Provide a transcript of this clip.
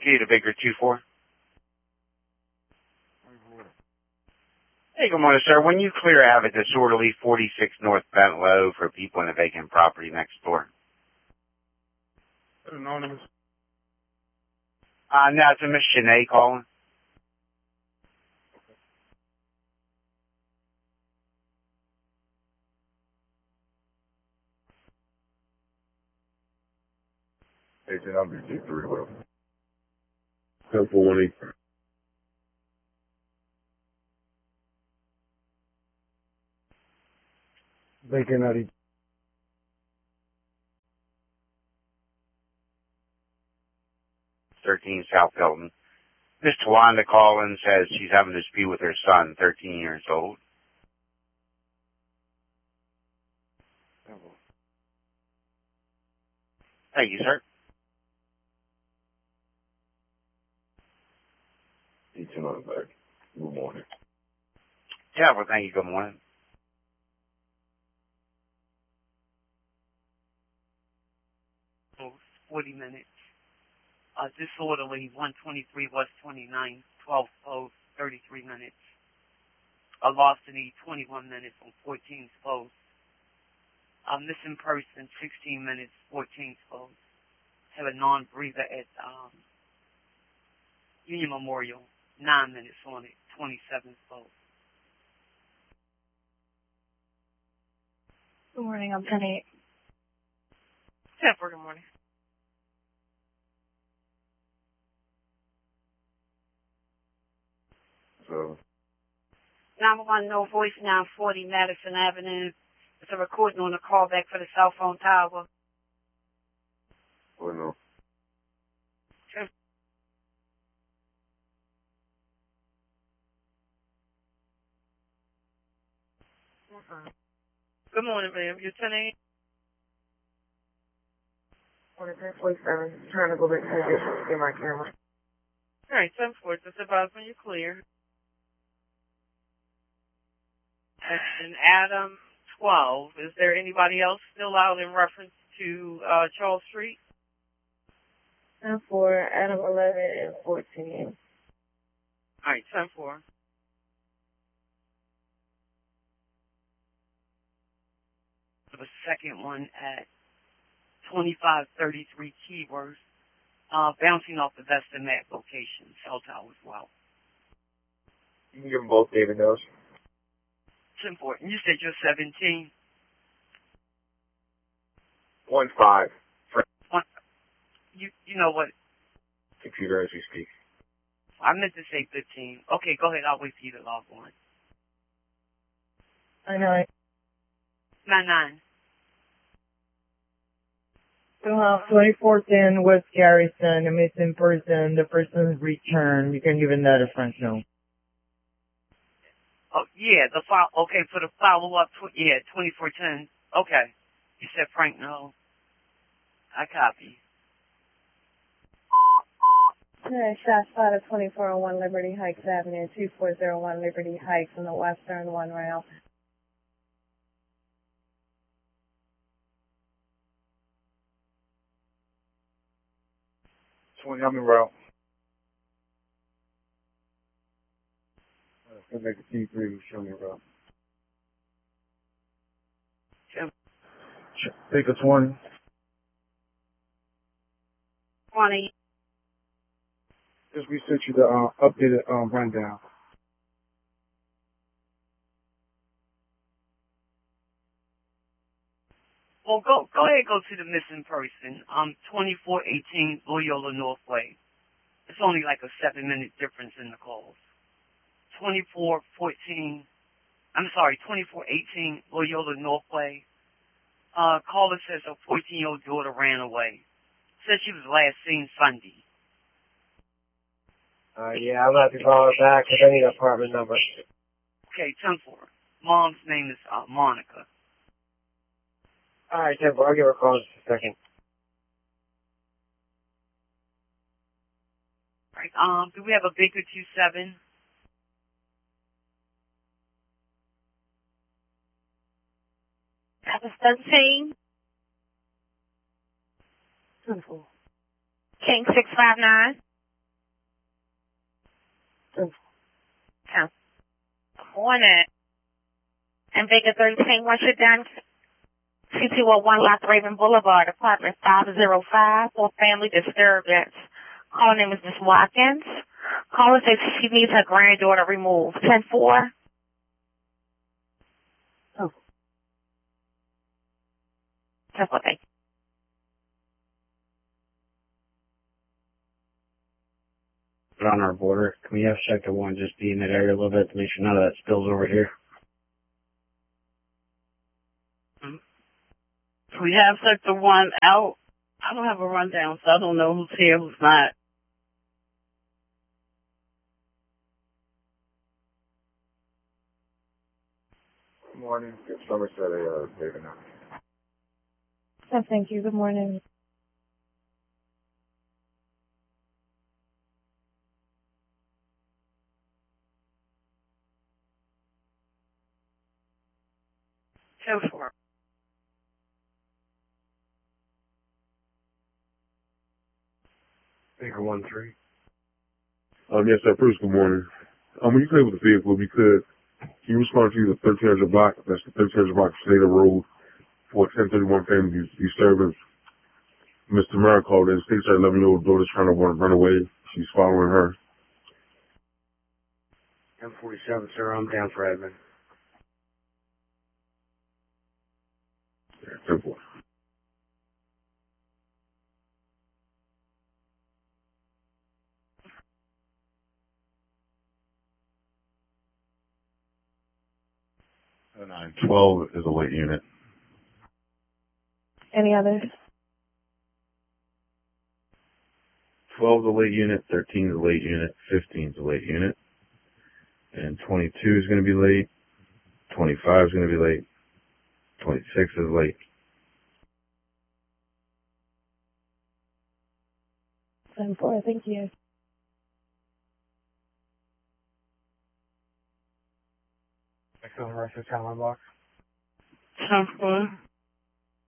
Key to Baker 2-4. Hey, good morning, sir. When you clear out at disorderly 46 North Bent Low for people in a vacant property next door. Anonymous. No, it's a Miss Shanae calling. Agent, I'll be G3 well. 10-4-1-8. Bacon Nutty. South Hilton. Miss Tawanda Collins says she's having a dispute with her son, 13 years old. Thank you, sir. Each and on back. Good morning. Yeah, well, thank you. Good morning. Oh, 40 minutes. Disorderly, 123 West 29, 12 close, 33 minutes. A Larceny, 21 minutes on 14th close. Missing person, 16 minutes, 14th close. Have a non-breather at Union Memorial, 9 minutes on it, 27th close. Good morning, I'm 10-8. 10-4, good morning. So, 911, no voice, 940 Madison Avenue. It's a recording on the callback for the cell phone tower. oh no. Sure. Good morning, ma'am. You're 10-8? On the 1047, trying to go back to get my camera. All right, 10-4, just advise when you're clear. And Adam 12, is there anybody else still out in reference to Charles Street? 10-4, Adam 11 and 14. All right, 10-4. The second one at 2533 Keyworth, bouncing off the Vesta Mac location, cell tower as well. You can give them both David knows. 10-4. And you said you're 17? 1-5. You know what? Computer as we speak. I meant to say 15. Okay, go ahead. I'll wait for you to log on. 9-9. 9-9. 2410 West Garrison, a missing person. The person's returned. You can give another front note. Oh, yeah, the file. Okay, for the follow-up, 2410. Okay. You said Frank, no. I copy. Shot spotted 2401 Liberty Heights Avenue, 2401 Liberty Heights on the western one rail. 20, I'm in route. Let's make a T3 show me route. Take a 20. 20. Just we sent you the updated rundown. Well, go ahead, go to the missing person. 2418 Loyola Northway. It's only like a 7-minute difference in the calls. 2418 Loyola Northway. Caller says her 14-year-old daughter ran away. Said she was last seen Sunday. Yeah, I'm gonna have to call her back because I need an apartment number. Okay, 10-4. Mom's name is Monica. Alright, 10-4, I'll give her a call in just a second. Alright, do we have a Baker 27? That was 13. 10-4. King 659. morning. And Vega 13, once you're done, C201 Lock Raven Boulevard, apartment 505 for family disturbance. Caller name is Miss Watkins. Caller says she needs her granddaughter removed. 10-4. Oh. 10-4, thank you. On our border, can we have Sector 1 just be in that area a little bit to make sure none of that spills over here? We have Sector 1 out. I don't have a rundown, so I don't know who's here, who's not. Good morning. It's Somerset, David now. Oh, thank you. Good morning. Go for it. Baker 1-3. Yes, sir. First, good morning. When you play with the vehicle, if you could, can you respond to the 1300 block? That's the 1300 block State Road for 1031 family disturbance. Mr. Mara called in. States her 11-year-old daughter's trying to run away. She's following her. 1047, sir. I'm down for admin. Yeah, simple. Oh, 12 is a late unit. Any others? 12 is a late unit, 13 is a late unit, 15 is a late unit, and 22 is going to be late, 25 is going to be late, 26 is late. 10-4, thank you. I feel the rest of the timeline box. 10-4.